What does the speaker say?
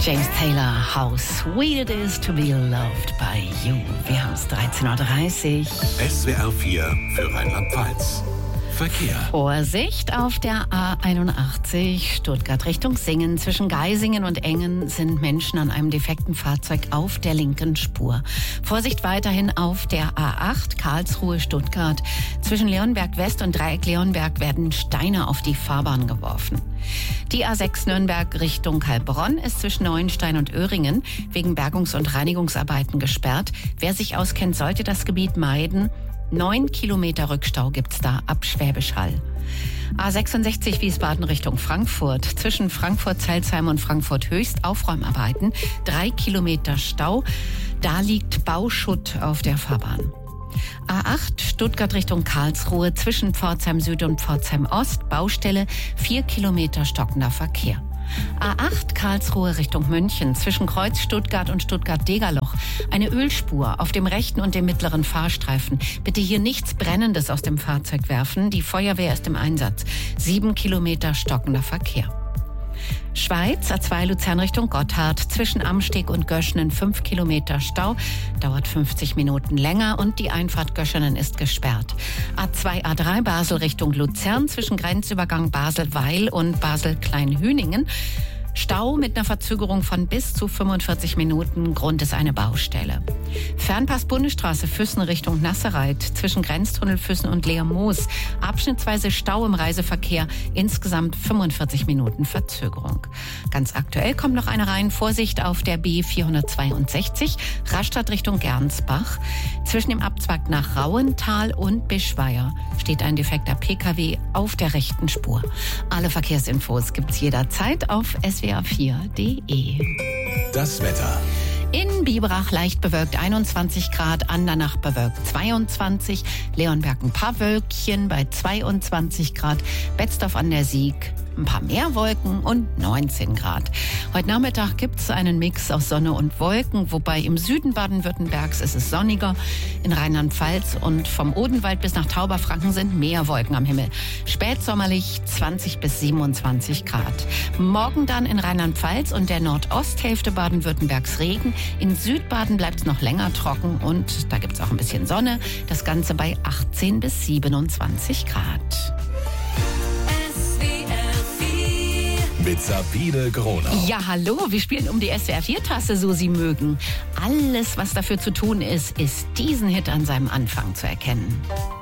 James Taylor, How Sweet It Is to Be Loved by You. Wir haben es 13.30 Uhr. SWR 4 für Rheinland-Pfalz. Verkehr. Vorsicht auf der A81 Stuttgart Richtung Singen. Zwischen Geisingen und Engen sind Menschen an einem defekten Fahrzeug auf der linken Spur. Vorsicht weiterhin auf der A8 Karlsruhe Stuttgart. Zwischen Leonberg West und Dreieck Leonberg werden Steine auf die Fahrbahn geworfen. Die A6 Nürnberg Richtung Heilbronn ist zwischen Neuenstein und Öhringen wegen Bergungs- und Reinigungsarbeiten gesperrt. Wer sich auskennt, sollte das Gebiet meiden. 9 Kilometer Rückstau gibt's da ab Schwäbisch Hall. A66 Wiesbaden Richtung Frankfurt. Zwischen Frankfurt-Zelsheim und Frankfurt-Höchst Aufräumarbeiten. 3 Kilometer Stau. Da liegt Bauschutt auf der Fahrbahn. A8 Stuttgart Richtung Karlsruhe. Zwischen Pforzheim Süd und Pforzheim Ost. Baustelle. 4 Kilometer stockender Verkehr. A8 Karlsruhe Richtung München, zwischen Kreuz Stuttgart und Stuttgart-Degerloch. Eine Ölspur auf dem rechten und dem mittleren Fahrstreifen. Bitte hier nichts Brennendes aus dem Fahrzeug werfen. Die Feuerwehr ist im Einsatz. 7 Kilometer stockender Verkehr. Schweiz, A2 Luzern Richtung Gotthard, zwischen Amsteg und Göschenen 5 Kilometer Stau, dauert 50 Minuten länger und die Einfahrt Göschenen ist gesperrt. A2 A3 Basel Richtung Luzern, zwischen Grenzübergang Basel-Weil und Basel-Kleinhüningen. Stau mit einer Verzögerung von bis zu 45 Minuten. Grund ist eine Baustelle. Fernpass Bundesstraße Füssen Richtung Nassereit. Zwischen Grenztunnel Füssen und Leermoos. Abschnittsweise Stau im Reiseverkehr. Insgesamt 45 Minuten Verzögerung. Ganz aktuell kommt noch eine rein. Vorsicht auf der B462. Rastatt Richtung Gernsbach. Zwischen dem Abzweig nach Rauental und Bischweier steht ein defekter Pkw auf der rechten Spur. Alle Verkehrsinfos gibt's jederzeit auf swr4.de. Das Wetter. In Biberach leicht bewölkt 21 Grad, Andernach bewölkt 22, Leonberg ein paar Wölkchen bei 22 Grad, Betzdorf an der Sieg ein paar mehr Wolken und 19 Grad. Heute Nachmittag gibt es einen Mix aus Sonne und Wolken, wobei im Süden Baden-Württembergs ist es sonniger. In Rheinland-Pfalz und vom Odenwald bis nach Tauberfranken sind mehr Wolken am Himmel. Spätsommerlich 20 bis 27 Grad. Morgen dann in Rheinland-Pfalz und der Nordosthälfte Baden-Württembergs Regen. In Südbaden bleibt es noch länger trocken und da gibt es auch ein bisschen Sonne. Das Ganze bei 18 bis 27 Grad. Mit Sabine Gronau. Ja, hallo, wir spielen um die SWR4-Tasse, so Sie mögen. Alles, was dafür zu tun ist, ist diesen Hit an seinem Anfang zu erkennen.